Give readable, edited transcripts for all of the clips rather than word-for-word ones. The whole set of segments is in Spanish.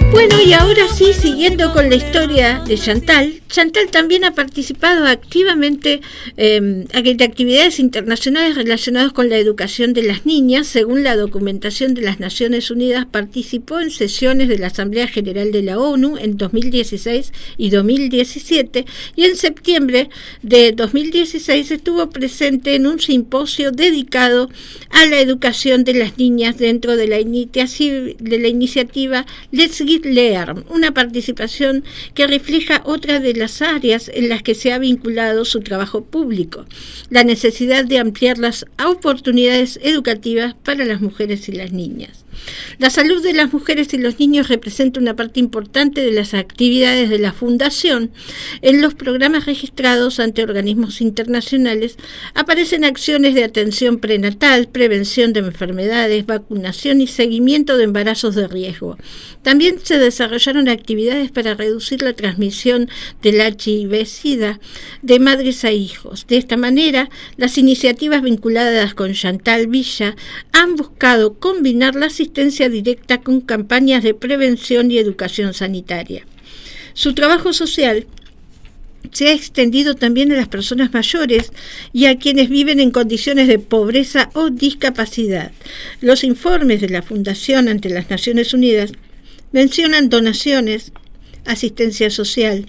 Bueno, y ahora sí, siguiendo con la historia de Chantal, Chantal también ha participado activamente en actividades internacionales relacionadas con la educación de las niñas. Según la documentación de las Naciones Unidas, participó en sesiones de la Asamblea General de la ONU en 2016 y 2017, y en septiembre de 2016 estuvo presente en un simposio dedicado a la educación de las niñas dentro de la iniciativa Let's Get Learn, una participación que refleja otra de las áreas en las que se ha vinculado su trabajo público, la necesidad de ampliar las oportunidades educativas para las mujeres y las niñas. La salud de las mujeres y los niños representa una parte importante de las actividades de la Fundación. En los programas registrados ante organismos internacionales aparecen acciones de atención prenatal, prevención de enfermedades, vacunación y seguimiento de embarazos de riesgo. También se desarrollaron actividades para reducir la transmisión del HIV-Sida de madres a hijos. De esta manera, las iniciativas vinculadas con Chantal Villa han buscado combinar la asistencia directa con campañas de prevención y educación sanitaria. Su trabajo social se ha extendido también a las personas mayores y a quienes viven en condiciones de pobreza o discapacidad. Los informes de la Fundación ante las Naciones Unidas mencionan donaciones, asistencia social,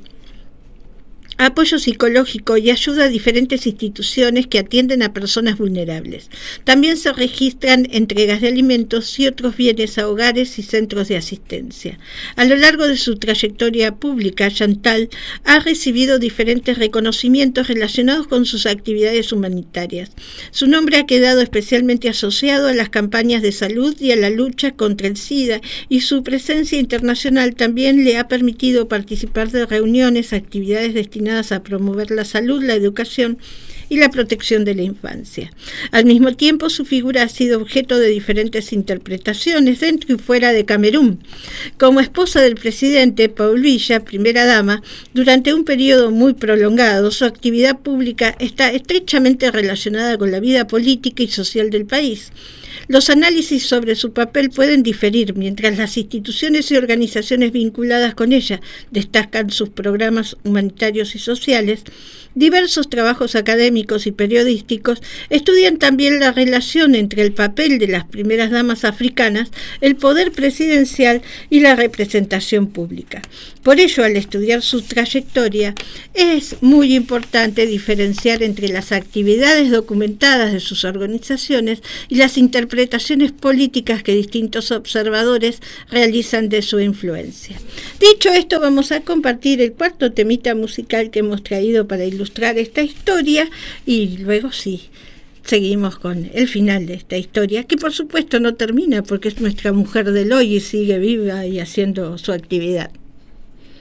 apoyo psicológico y ayuda a diferentes instituciones que atienden a personas vulnerables. También se registran entregas de alimentos y otros bienes a hogares y centros de asistencia. A lo largo de su trayectoria pública, Chantal ha recibido diferentes reconocimientos relacionados con sus actividades humanitarias. Su nombre ha quedado especialmente asociado a las campañas de salud y a la lucha contra el SIDA, y su presencia internacional también le ha permitido participar de reuniones, actividades destinadas a promover la salud, la educación y la protección de la infancia. Al mismo tiempo, su figura ha sido objeto de diferentes interpretaciones dentro y fuera de Camerún. Como esposa del presidente Paul Biya, primera dama, durante un periodo muy prolongado, su actividad pública está estrechamente relacionada con la vida política y social del país. Los análisis sobre su papel pueden diferir, mientras las instituciones y organizaciones vinculadas con ella destacan sus programas humanitarios y sociales. Diversos trabajos académicos y periodísticos estudian también la relación entre el papel de las primeras damas africanas, el poder presidencial y la representación pública. Por ello, al estudiar su trayectoria, es muy importante diferenciar entre las actividades documentadas de sus organizaciones y las interpretaciones políticas que distintos observadores realizan de su influencia. Dicho esto, vamos a compartir el cuarto temita musical que hemos traído para ilustrar esta historia, y luego sí, seguimos con el final de esta historia, que por supuesto no termina porque es nuestra mujer del hoy y sigue viva y haciendo su actividad.